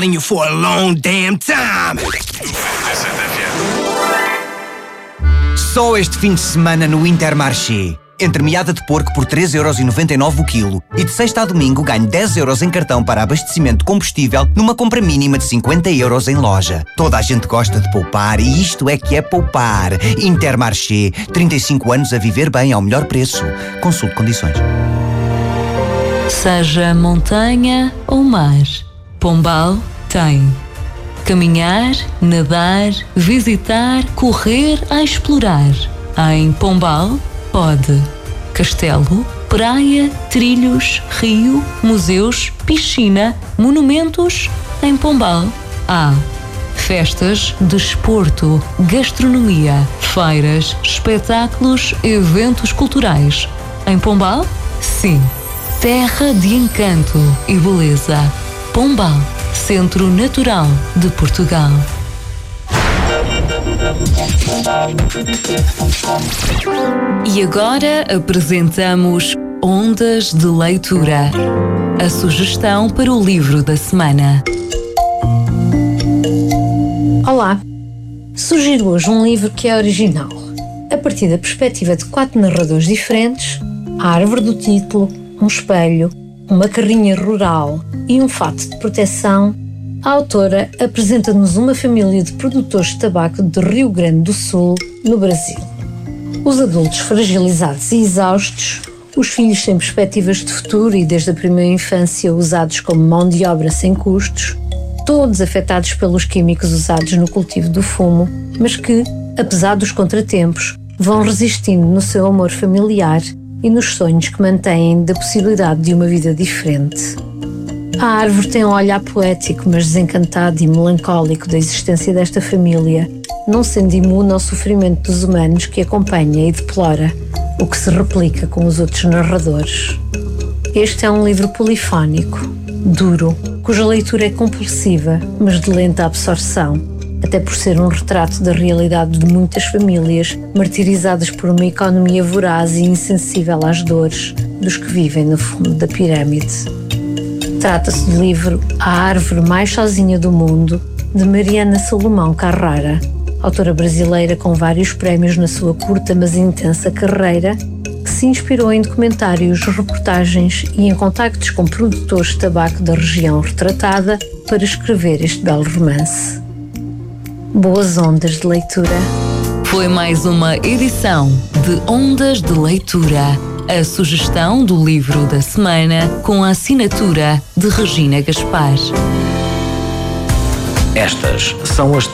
telling you for a long damn time. Só este fim de semana no Intermarché. Entre meada de porco por 3,99€ o quilo e de sexta a domingo ganho 10€ em cartão para abastecimento de combustível numa compra mínima de 50€ em loja. Toda a gente gosta de poupar e isto é que é poupar. Intermarché, 35 anos a viver bem ao melhor preço. Consulte condições. Seja montanha ou mar, Pombal tem. Caminhar, nadar, visitar, correr a explorar. Em Pombal pode. Castelo, praia, trilhos, rio, museus, piscina, monumentos. Em Pombal há festas, desporto, gastronomia, feiras, espetáculos, eventos culturais. Em Pombal, sim. Terra de encanto e beleza. Pombal, Centro Natural de Portugal. E agora apresentamos Ondas de Leitura, a sugestão para o livro da semana. Olá! Sugiro hoje um livro que é original. A partir da perspectiva de 4 narradores diferentes, a árvore do título, um espelho, uma carrinha rural e um fato de proteção, a autora apresenta-nos uma família de produtores de tabaco de Rio Grande do Sul, no Brasil. Os adultos fragilizados e exaustos, os filhos sem perspectivas de futuro e desde a primeira infância usados como mão de obra sem custos, todos afetados pelos químicos usados no cultivo do fumo, mas que, apesar dos contratempos, vão resistindo no seu amor familiar e nos sonhos que mantêm da possibilidade de uma vida diferente. A árvore tem um olhar poético, mas desencantado e melancólico da existência desta família, não sendo imune ao sofrimento dos humanos que acompanha e deplora, o que se replica com os outros narradores. Este é um livro polifónico, duro, cuja leitura é compulsiva, mas de lenta absorção, até por ser um retrato da realidade de muitas famílias martirizadas por uma economia voraz e insensível às dores dos que vivem no fundo da pirâmide. Trata-se do livro A Árvore Mais Sozinha do Mundo, de Mariana Salomão Carrara, autora brasileira com vários prémios na sua curta mas intensa carreira, que se inspirou em documentários, reportagens e em contactos com produtores de tabaco da região retratada para escrever este belo romance. Boas ondas de leitura. Foi mais uma edição de Ondas de Leitura, a sugestão do livro da semana com a assinatura de Regina Gaspar. Estas são as